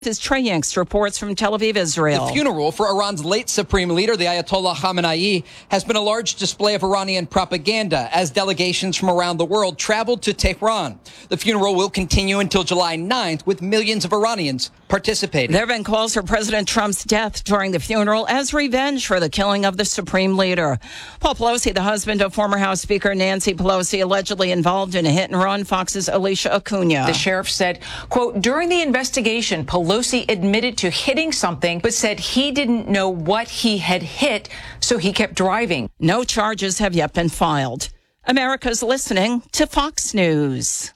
As Trey Yanks reports from Tel Aviv, Israel. The funeral for Iran's late supreme leader, the Ayatollah Khamenei, has been a large display of Iranian propaganda as delegations from around the world traveled to Tehran. The funeral will continue until July 9th, with millions of Iranians participating. There have been calls for President Trump's death during the funeral as revenge for the killing of the supreme leader. Paul Pelosi, the husband of former House Speaker Nancy Pelosi, allegedly involved in a hit and run. Fox's Alicia Acuna. The sheriff said, quote, during the investigation, Pelosi admitted to hitting something, but said he didn't know what he had hit, so he kept driving. No charges have yet been filed. America's listening to Fox News.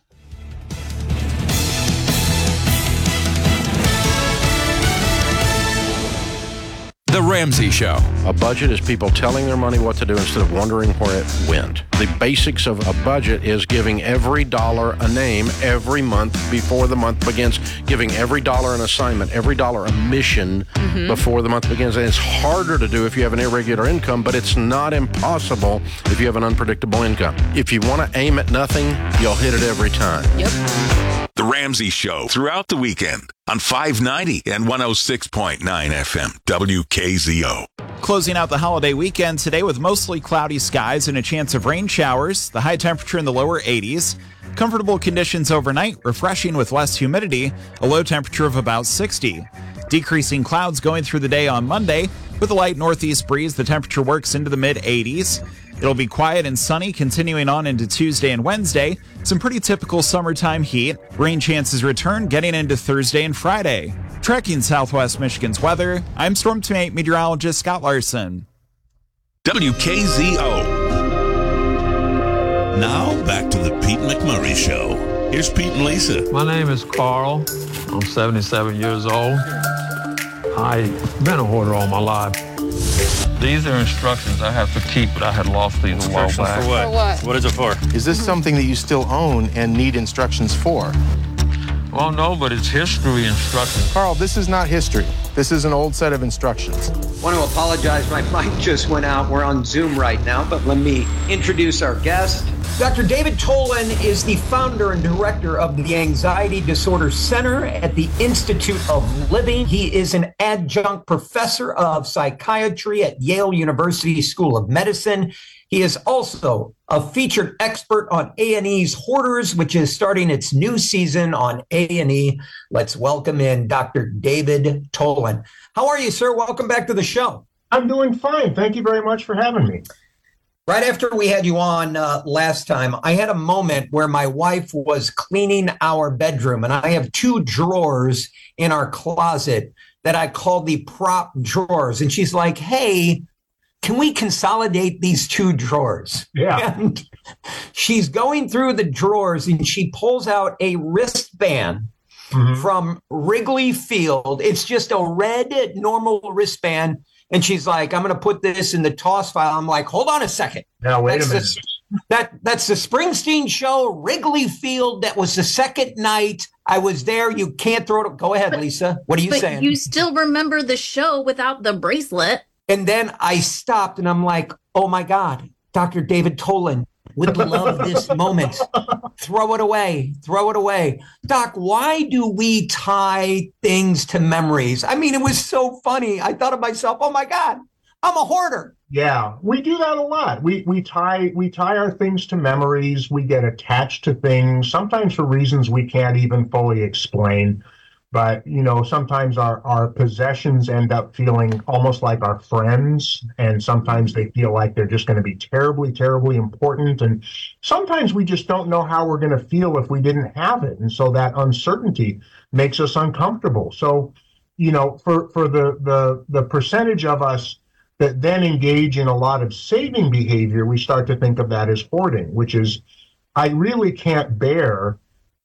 The Ramsey Show. A budget is people telling their money what to do instead of wondering where it went. The basics of a budget is giving every dollar a name every month before the month begins, giving every dollar an assignment, every dollar a mission before the month begins. And it's harder to do if you have an irregular income, but it's not impossible if you have an unpredictable income. If you want to aim at nothing, you'll hit it every time. Yep. The Ramsey Show throughout the weekend on 590 and 106.9 FM WKZO. Closing out the holiday weekend today with mostly cloudy skies and a chance of rain showers. The high temperature in the lower 80s. Comfortable conditions overnight, refreshing with less humidity, a low temperature of about 60. Decreasing clouds going through the day on Monday. With a light northeast breeze, the temperature works into the mid-80s. It'll be quiet and sunny continuing on into Tuesday and Wednesday. Some pretty typical summertime heat. Rain chances return getting into Thursday and Friday. Tracking Southwest Michigan's weather, I'm Storm Team 8 meteorologist Scott Larson. WKZO. Now back to the Pete McMurray Show. Here's Pete and Lisa. My name is Carl. I'm 77 years old. I've been a hoarder all my life. These are instructions I have to keep, but I had lost these a while back. For what? For what? What is it for? Is this something that you still own and need instructions for? Well, no, but it's history instructions. Carl, this is not history. This is an old set of instructions. I want to apologize. My mic just went out. We're on Zoom right now, but let me introduce our guest. Dr. David Tolan is the founder and director of the Anxiety Disorder Center at the Institute of Living. He is an adjunct professor of psychiatry at Yale University School of Medicine. He is also a featured expert on A&E's Hoarders, which is starting its new season on A&E. Let's welcome in Dr. David Tolan. How are you, sir? Welcome back to the show. I'm doing fine. Thank you very much for having me. Right after we had you on last time, I had a moment where my wife was cleaning our bedroom, and I have two drawers in our closet that I call the prop drawers. And she's like, hey, can we consolidate these two drawers? Yeah. And she's going through the drawers, and she pulls out a wristband from Wrigley Field. It's just a red normal wristband. And she's like, I'm going to put this in the toss file. I'm like, hold on a second. Now, wait a minute. That's the Springsteen show, Wrigley Field. That was the second night I was there. You can't throw it. Go ahead, Lisa. What are you saying? You still remember the show without the bracelet. And then I stopped and I'm like, oh my God, Dr. David Tolan would love this moment. Throw it away. Throw it away. Doc, why do we tie things to memories? I mean, it was so funny. I thought of myself, oh my God, I'm a hoarder. Yeah, we do that a lot. We tie our things to memories. We get attached to things, sometimes for reasons we can't even fully explain. But, you know, sometimes our possessions end up feeling almost like our friends, and sometimes they feel like they're just going to be terribly, terribly important. And sometimes we just don't know how we're going to feel if we didn't have it. And so that uncertainty makes us uncomfortable. So, you know, for the percentage of us that then engage in a lot of saving behavior, we start to think of that as hoarding, which is, I really can't bear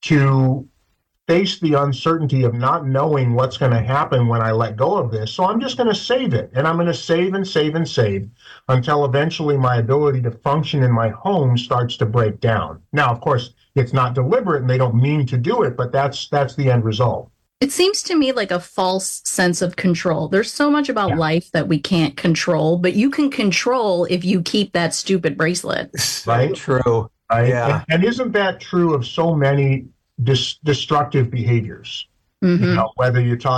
to face the uncertainty of not knowing what's going to happen when I let go of this. So I'm just going to save it. And I'm going to save and save and save until eventually my ability to function in my home starts to break down. Now, of course, it's not deliberate and they don't mean to do it, but that's the end result. It seems to me like a false sense of control. There's so much about life that we can't control, but you can control if you keep that stupid bracelet. Right? True. Right? Yeah. And isn't that true of so many destructive behaviors? You know, whether you talk